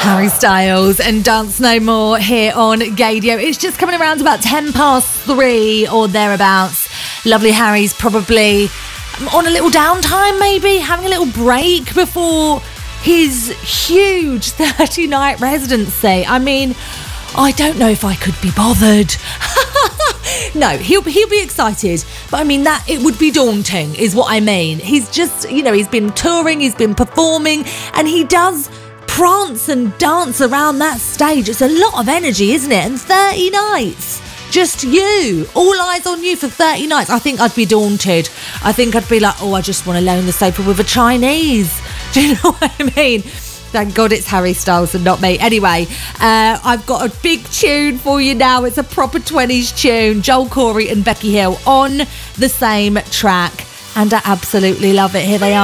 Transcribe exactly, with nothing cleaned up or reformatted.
Harry Styles and Dance No More here on Gaydio. It's just coming around about ten past three or thereabouts. Lovely Harry's probably on a little downtime, maybe having a little break before his huge thirty-night residency. I mean, I don't know if I could be bothered. No, he'll he'll be excited, but I mean that it would be daunting is what I mean. He's just, you know, he's been touring, he's been performing, and he does prance and dance around that stage. It's a lot of energy, isn't it? And thirty nights, just you, all eyes on you for thirty nights. I think I'd be daunted. I think I'd be like, oh, I just want to lay on the sofa with a Chinese. Do you know what I mean? Thank God it's Harry Styles and not me. Anyway, uh, I've got a big tune for you now. It's a proper twenties tune. Joel Corey and Becky Hill on the same track. And I absolutely love it. Here they are.